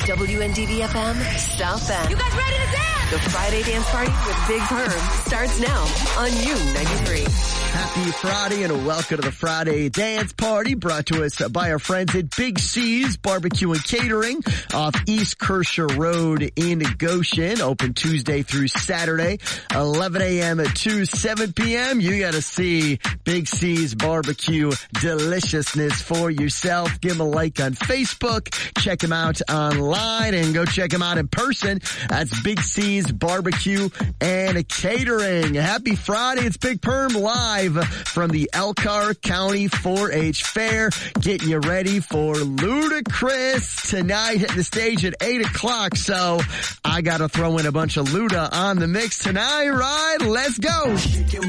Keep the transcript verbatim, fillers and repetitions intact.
W N D V F M, South Bend. You guys ready to dance? The Friday Dance Party with Big Perm starts now on U ninety-three. Happy Friday and welcome to the Friday Dance Party, brought to us by our friends at Big C's Barbecue and Catering off East Kershaw Road in Goshen. Open Tuesday through Saturday, eleven a.m. to seven p.m. You got to see Big C's Barbecue deliciousness for yourself. Give them a like on Facebook. Check them out online and go check them out in person. That's Big C's Barbecue and Catering. Happy Friday. It's Big Perm live from the Elkhart County four H Fair, getting you ready for Ludacris tonight, hitting the stage at eight o'clock. So I got to throw in a bunch of Luda on the mix tonight, right? Let's go.